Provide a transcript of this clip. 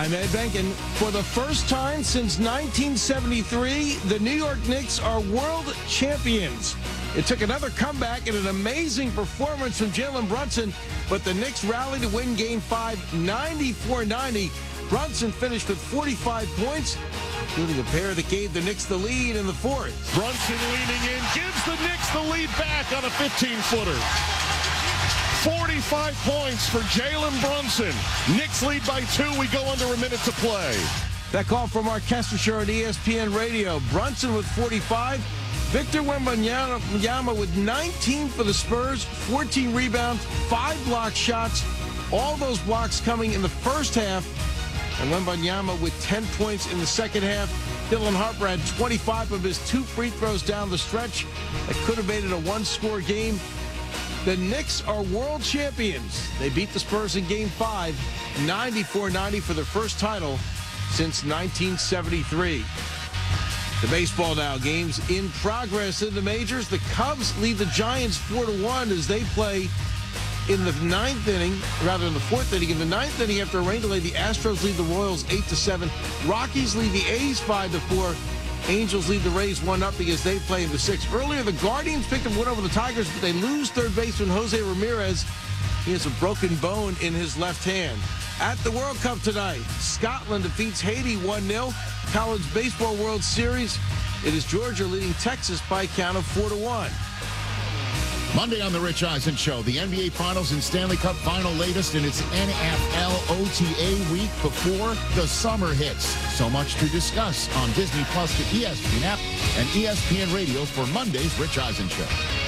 I'm Ed Benkin. For the first time since 1973, the New York Knicks are world champions. It took another comeback and an amazing performance from Jalen Brunson, but the Knicks rallied to win Game 5, 94-90. Brunson finished with 45 points, including a pair that gave the Knicks the lead in the fourth. Brunson leaning in, gives the Knicks the lead back on a 15-footer. 45 points for Jalen Brunson. Knicks lead by 2. We go under a minute to play. That call from Mark Kestecher at ESPN Radio. Brunson with 45. Victor Wembanyama with 19 for the Spurs, 14 rebounds, 5 block shots. All those blocks coming in the first half. And Wembanyama with 10 points in the second half. Dylan Harper had 25 of his 2 free throws down the stretch. That could have made it a one-score game. The Knicks are world champions. They beat the Spurs in Game 5, 94-90 for their first title since 1973. The baseball now, games in progress in the majors. The Cubs lead the Giants 4-1 as they play in the ninth inning, rather in the fourth inning. In the ninth inning, after a rain delay, the Astros lead the Royals 8-7. Rockies lead the A's 5-4. Angels lead the Rays 1-0 as they play in the sixth. Earlier, the Guardians picked up win over the Tigers, but they lose third baseman Jose Ramirez. He has a broken bone in his left hand. At the World Cup tonight, Scotland defeats Haiti 1-0. College Baseball World Series, it is Georgia leading Texas by a count of 4-1. Monday on The Rich Eisen Show, the NBA Finals and Stanley Cup Final latest in its NFL OTA week before the summer hits. So much to discuss on Disney Plus, the ESPN app, and ESPN Radio for Monday's Rich Eisen Show.